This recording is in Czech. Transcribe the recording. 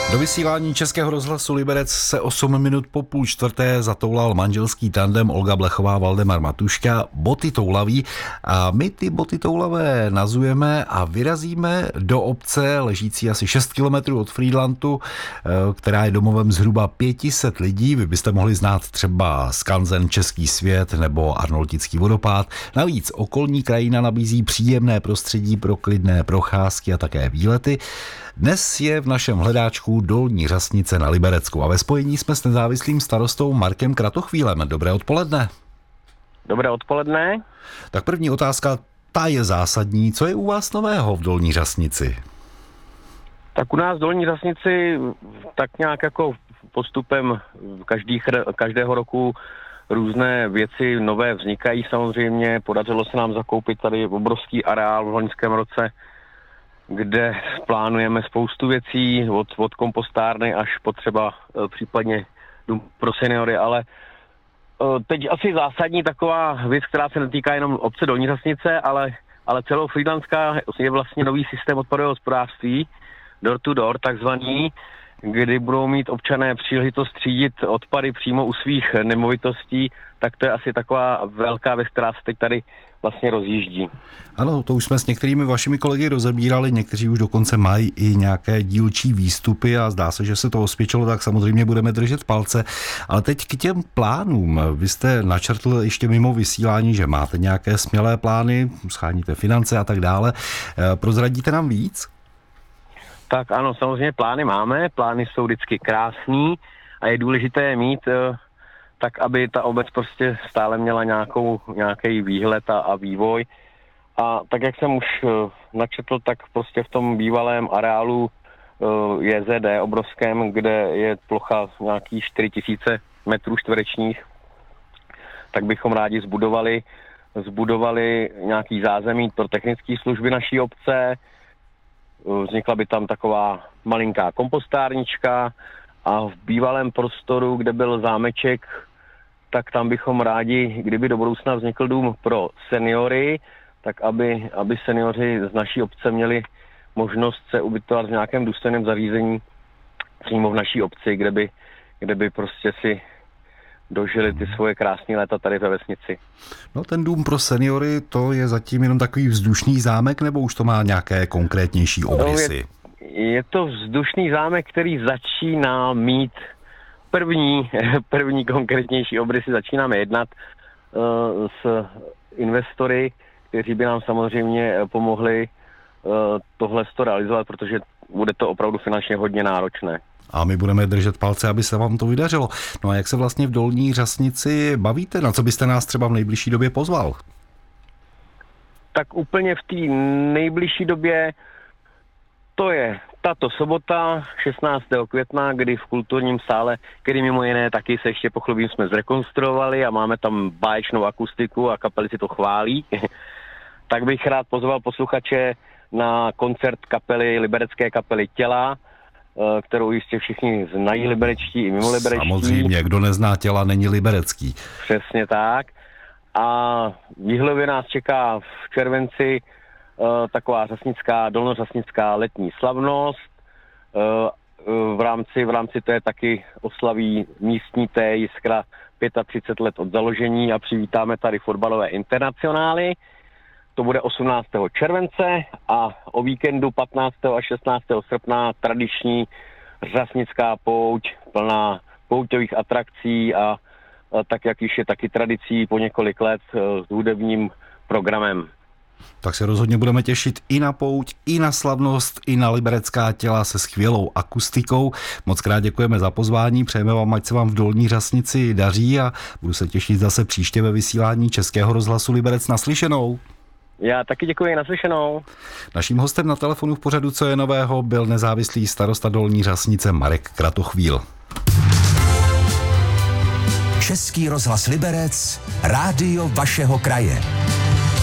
Do vysílání Českého rozhlasu Liberec se 8 minut po 3:30 zatoulal manželský tandem Olga Blechová, Valdemar Matuška, boty toulaví, a my ty boty toulavé nazujeme a vyrazíme do obce ležící asi 6 kilometrů od Frýdlantu, která je domovem zhruba 500 lidí. Vy byste mohli znát třeba skanzen Český svět nebo Arnoldtický vodopád. Navíc okolní krajina nabízí příjemné prostředí pro klidné procházky a také výlety. Dnes je v našem hledáčku Dolní Řasnice na Liberecku a ve spojení jsme s nezávislým starostou Markem Kratochvílem. Dobré odpoledne. Dobré odpoledne. Tak první otázka, ta je zásadní. Co je u vás nového v Dolní Řasnici? Tak u nás v Dolní Řasnici tak nějak jako postupem každého roku různé věci nové vznikají samozřejmě. Podařilo se nám zakoupit tady obrovský areál v loňském roce, kde plánujeme spoustu věcí, od kompostárny až po třeba případně dům pro seniory, ale teď asi zásadní taková věc, která se netýká jenom obce Dolní Řasnice, ale celou Frýdlantská, je vlastně nový systém odpadového hospodářství, door to door takzvaný, kdy budou mít občané příležitost třídit odpady přímo u svých nemovitostí, tak to je asi taková velká věc, která se teď tady vlastně rozjíždí. Ano, to už jsme s některými vašimi kolegy rozebírali, někteří už dokonce mají i nějaké dílčí výstupy a zdá se, že se to osvědčilo, tak samozřejmě budeme držet palce. Ale teď k těm plánům. Vy jste načrtl ještě mimo vysílání, že máte nějaké smělé plány, sháníte finance a tak dále. Prozradíte nám víc? Tak ano, samozřejmě plány máme, plány jsou vždycky krásný a je důležité je mít tak, aby ta obec prostě stále měla nějaký výhled a vývoj. A tak, jak jsem už načetl, tak prostě v tom bývalém areálu JZD obrovském, kde je plocha nějakých 4000 metrů čtverečních, tak bychom rádi zbudovali nějaký zázemí pro technické služby naší obce. Vznikla by tam taková malinká kompostárnička a v bývalém prostoru, kde byl zámeček, tak tam bychom rádi, kdyby do budoucna vznikl dům pro seniory, tak aby seniori z naší obce měli možnost se ubytovat v nějakém důstojném zařízení přímo v naší obci, kde by prostě si dožili ty svoje krásné léta tady ve vesnici. No, ten dům pro seniory, to je zatím jenom takový vzdušný zámek, nebo už to má nějaké konkrétnější obrysy? Je to vzdušný zámek, který začíná mít první konkrétnější obrysy. Začínáme jednat s investory, kteří by nám samozřejmě pomohli tohle realizovat, protože bude to opravdu finančně hodně náročné. A my budeme držet palce, aby se vám to vydařilo. No a jak se vlastně v Dolní Řasnici bavíte? Na co byste nás třeba v nejbližší době pozval? Tak úplně v té nejbližší době to je tato sobota, 16. května, kdy v kulturním sále, který mimo jiné taky se ještě pochlubím, jsme zrekonstruovali a máme tam báječnou akustiku a kapely si to chválí, tak bych rád pozval posluchače na koncert liberecké kapely Těla, kterou jistě všichni znají, liberečtí i mimo liberečtí. Samozřejmě, kdo nezná Těla, není liberecký. Přesně tak. A v Jihlavě nás čeká v červenci taková dolnořasnická letní slavnost. V rámci té taky oslaví místní té Jiskra 35 let od založení a přivítáme tady fotbalové internacionály. To bude 18. července a o víkendu 15. a 16. srpna tradiční řasnická pouť, plná pouťových atrakcí a tak, jak již je taky tradicí po několik let s hudebním programem. Tak se rozhodně budeme těšit i na pouť, i na slavnost, i na liberecká Těla se skvělou akustikou. Moc krát děkujeme za pozvání, přejeme vám, ať se vám v Dolní Řasnici daří a budu se těšit zase příště ve vysílání Českého rozhlasu Liberec. Naslyšenou. Já taky děkuji, naslyšenou. Naším hostem na telefonu v pořadu Co je nového byl nezávislý starosta Dolní Řasnice Marek Kratochvíl. Český rozhlas Liberec, rádio vašeho kraje.